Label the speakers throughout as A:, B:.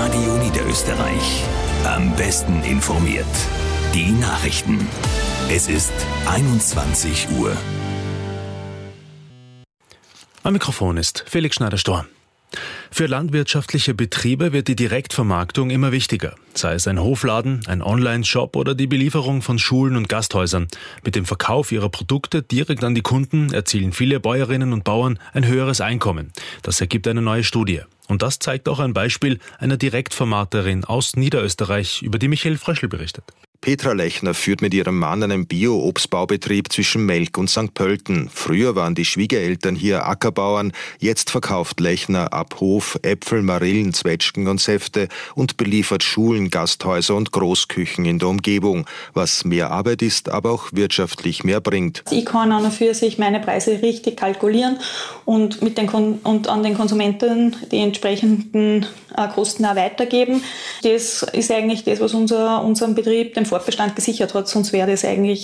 A: Radio Niederösterreich. Am besten informiert. Die Nachrichten. Es ist 21 Uhr.
B: Am Mikrofon ist Felix Schneider-Storr. Für landwirtschaftliche Betriebe wird die Direktvermarktung immer wichtiger. Sei es ein Hofladen, ein Online-Shop oder die Belieferung von Schulen und Gasthäusern. Mit dem Verkauf ihrer Produkte direkt an die Kunden erzielen viele Bäuerinnen und Bauern ein höheres Einkommen. Das ergibt eine neue Studie. Und das zeigt auch ein Beispiel einer Direktvermarkterin aus Niederösterreich, über die Michael Fröschl berichtet.
C: Petra Lechner führt mit ihrem Mann einen Bio-Obstbaubetrieb zwischen Melk und St. Pölten. Früher waren die Schwiegereltern hier Ackerbauern. Jetzt verkauft Lechner ab Hof Äpfel, Marillen, Zwetschgen und Säfte und beliefert Schulen, Gasthäuser und Großküchen in der Umgebung. Was mehr Arbeit ist, aber auch wirtschaftlich mehr bringt.
D: Ich kann an und für sich meine Preise richtig kalkulieren und an den Konsumenten die entsprechenden Kosten auch weitergeben. Das ist eigentlich das, was unseren Betrieb den Fortbestand gesichert hat, sonst wäre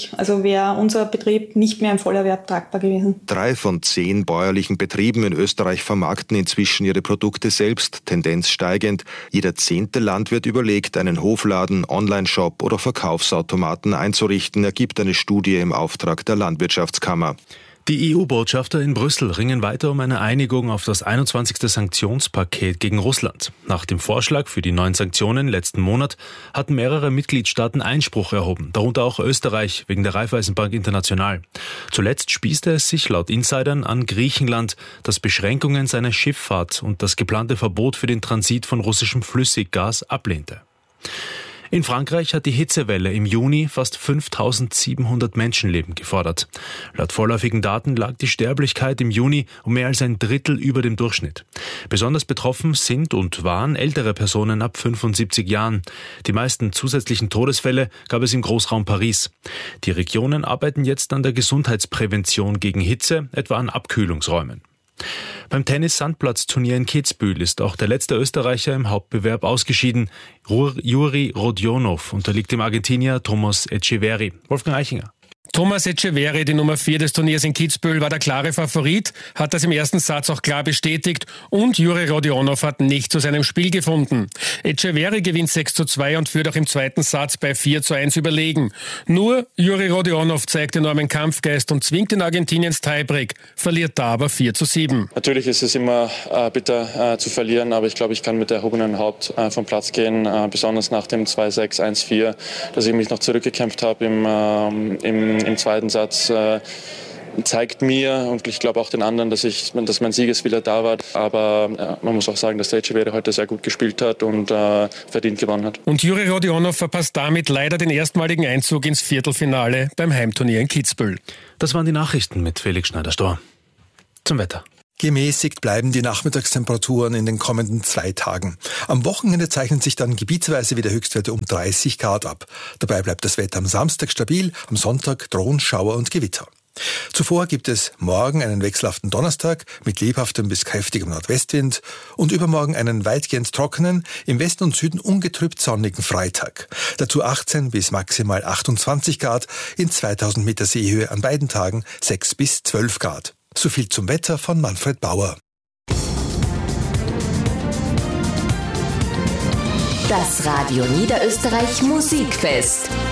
D: unser Betrieb nicht mehr im Vollerwerb tragbar gewesen.
C: 3 von 10 bäuerlichen Betrieben in Österreich vermarkten inzwischen ihre Produkte selbst, Tendenz steigend. Jeder 10. Landwirt überlegt, einen Hofladen, Online-Shop oder Verkaufsautomaten einzurichten, ergibt eine Studie im Auftrag der Landwirtschaftskammer.
B: Die EU-Botschafter in Brüssel ringen weiter um eine Einigung auf das 21. Sanktionspaket gegen Russland. Nach dem Vorschlag für die neuen Sanktionen letzten Monat hatten mehrere Mitgliedstaaten Einspruch erhoben, darunter auch Österreich wegen der Raiffeisenbank International. Zuletzt spießte es sich laut Insidern an Griechenland, das Beschränkungen seiner Schifffahrt und das geplante Verbot für den Transit von russischem Flüssiggas ablehnte. In Frankreich hat die Hitzewelle im Juni fast 5.700 Menschenleben gefordert. Laut vorläufigen Daten lag die Sterblichkeit im Juni um mehr als ein Drittel über dem Durchschnitt. Besonders betroffen sind und waren ältere Personen ab 75 Jahren. Die meisten zusätzlichen Todesfälle gab es im Großraum Paris. Die Regionen arbeiten jetzt an der Gesundheitsprävention gegen Hitze, etwa an Abkühlungsräumen. Beim Tennis-Sandplatzturnier in Kitzbühel ist auch der letzte Österreicher im Hauptbewerb ausgeschieden. Juri Rodionov unterliegt dem Argentinier Thomas Etcheverry. Wolfgang Eichinger.
E: Thomas Etcheverry, die Nummer 4 des Turniers in Kitzbühel, war der klare Favorit, hat das im ersten Satz auch klar bestätigt und Juri Rodionov hat nicht zu seinem Spiel gefunden. Etcheverry gewinnt 6:2 und führt auch im zweiten Satz bei 4:1 überlegen. Nur Juri Rodionov zeigt enormen Kampfgeist und zwingt den Argentinier ins Tiebreak, verliert da aber 4:7.
F: Natürlich ist es immer bitter zu verlieren, aber ich glaube, ich kann mit erhobenem Haupt vom Platz gehen, besonders nach dem 2:6, 1:4, dass ich mich noch zurückgekämpft habe im zweiten Satz, zeigt mir und ich glaube auch den anderen, dass mein Siegeswille da war. Aber man muss auch sagen, dass der Etcheverry heute sehr gut gespielt hat und verdient gewonnen hat.
E: Und Juri Rodionov verpasst damit leider den erstmaligen Einzug ins Viertelfinale beim Heimturnier in Kitzbühel.
B: Das waren die Nachrichten mit Felix Schneider-Storr. Zum Wetter.
G: Gemäßigt bleiben die Nachmittagstemperaturen in den kommenden 2 Tagen. Am Wochenende zeichnen sich dann gebietsweise wieder Höchstwerte um 30 Grad ab. Dabei bleibt das Wetter am Samstag stabil, am Sonntag drohen Schauer und Gewitter. Zuvor gibt es morgen einen wechselhaften Donnerstag mit lebhaftem bis kräftigem Nordwestwind und übermorgen einen weitgehend trockenen, im Westen und Süden ungetrübt sonnigen Freitag. Dazu 18 bis maximal 28 Grad, in 2000 Meter Seehöhe an beiden Tagen 6 bis 12 Grad. So viel zum Wetter von Manfred Bauer.
H: Das Radio Niederösterreich Musikfest.